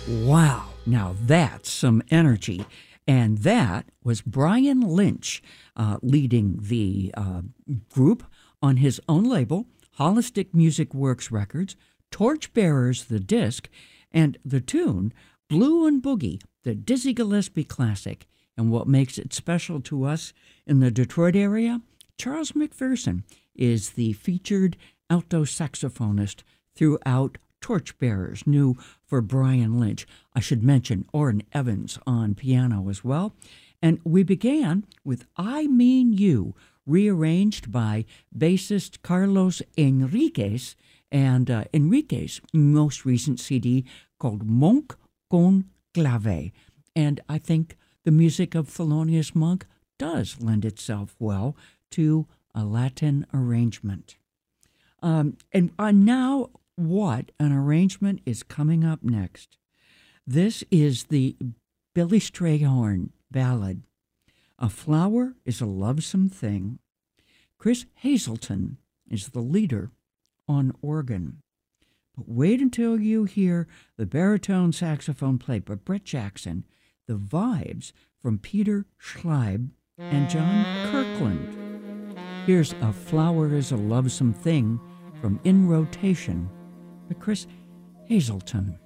Wow, now that's some energy. And that was Brian Lynch leading the group on his own label, Holistic Music Works Records, Torchbearers the disc, and the tune Blue and Boogie, the Dizzy Gillespie classic. And what makes it special to us in the Detroit area? Charles McPherson is the featured alto saxophonist throughout Torchbearers, new for Brian Lynch. I should mention Orrin Evans on piano as well. And we began with I Mean You, rearranged by bassist Carlos Enriquez, and Enriquez' most recent CD called Monk con Clave. And I think the music of Thelonious Monk does lend itself well to a Latin arrangement. And now what an arrangement is coming up next. This is the Billy Strayhorn ballad, A Flower is a Lovesome Thing. Chris Hazelton is the leader on organ. But wait until you hear the baritone saxophone played by Brett Jackson, the vibes from Peter Schleib and John Kirkland. Here's A Flower is a Lovesome Thing from In Rotation by Chris Hazelton.